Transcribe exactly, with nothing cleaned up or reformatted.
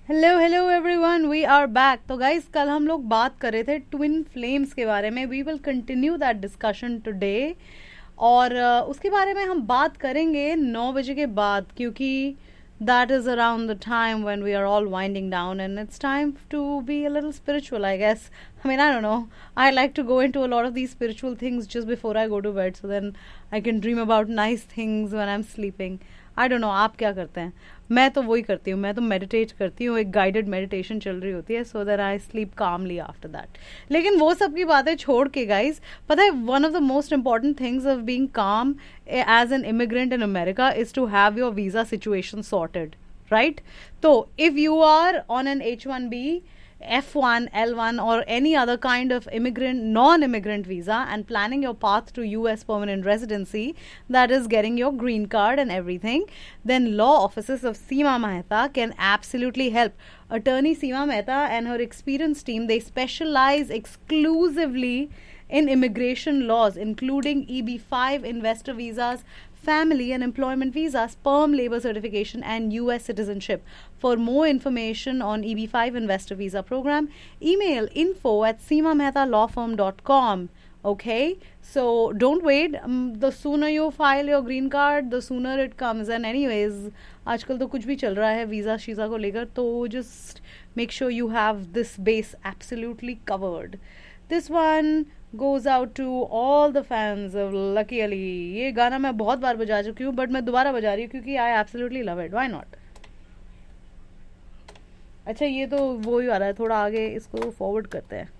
Hello hello everyone, we are back. तो guys, कल हम लोग बात कर रहे थे ट्विन फ्लेम्स के बारे में। We will continue that discussion today. और uh, उसके बारे में हम बात करेंगे नौ बजे के बाद, क्योंकि that is around the time when we are all winding down and it's time to be a little spiritual, I guess. I mean, I don't know. I like to go into a lot of these spiritual things just before I go to bed, so then I can dream about nice things when I'm sleeping. I don't know, आप क्या करते हैं? मैं तो वही करती हूँ, मैं तो मेडिटेट करती हूँ, एक गाइडेड मेडिटेशन चल रही होती है, so that I sleep calmly after that. लेकिन वो सब की बातें छोड़ के गाइज, पता है, one of the most important things of being काम as an immigrant in America is to have your visa situation sorted, right? तो if you are on an H one B, F one, L one, or any other kind of immigrant, non-immigrant visa and planning your path to U S permanent residency, that is getting your green card and everything, then law offices of Seema Mehta can absolutely help. Attorney Seema Mehta and her experienced team, they specialize exclusively in immigration laws, including E B five investor visas, family and employment visas, perm labor certification, and U S citizenship. For more information on E B five investor visa program, email info at seema mehta law firm dot com. Okay, so don't wait. Um, the sooner you file your green card, the sooner it comes. And anyways, आजकल तो कुछ भी चल रहा है visa Sheeza को लेकर, तो just make sure you have this base absolutely covered. This one goes out to all the fans of Lucky Ali. ये गाना मैं बहुत बार बजा चुकी हूँ, बट मैं दोबारा बजा रही हूँ क्योंकि I absolutely love it. Why not? अच्छा, ये तो वो ही आ रहा है, थोड़ा आगे इसको फॉरवर्ड करते हैं।